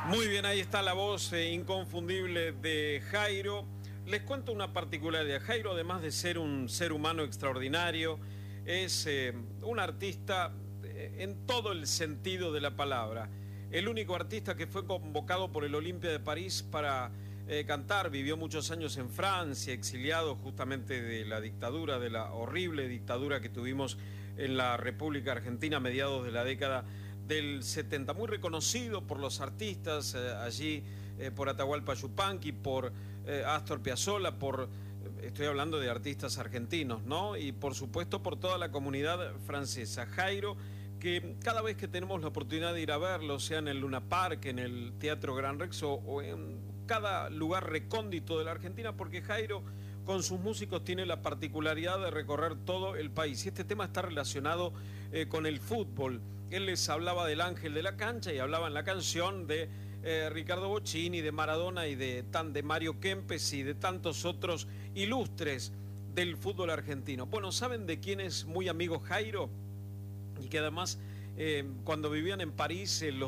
Muy bien, ahí está la voz inconfundible de Jairo. Les cuento una particularidad. Jairo, además de ser un ser humano extraordinario, es un artista en todo el sentido de la palabra. El único artista que fue convocado por el Olimpia de París para cantar, vivió muchos años en Francia, exiliado justamente de la dictadura, de la horrible dictadura que tuvimos en la República Argentina a mediados de la década del 70, muy reconocido por los artistas allí, por Atahualpa Yupanqui, por Astor Piazzolla, estoy hablando de artistas argentinos, ¿no? Y por supuesto por toda la comunidad francesa. Jairo, que cada vez que tenemos la oportunidad de ir a verlo, sea en el Luna Park, en el Teatro Gran Rex o en cada lugar recóndito de la Argentina, porque Jairo con sus músicos tiene la particularidad de recorrer todo el país. Y este tema está relacionado con el fútbol. Él les hablaba del ángel de la cancha y hablaba en la canción de Ricardo Bocchini, de Maradona y de Mario Kempes y de tantos otros ilustres del fútbol argentino. Bueno, ¿saben de quién es muy amigo Jairo? Y que además cuando vivían en París los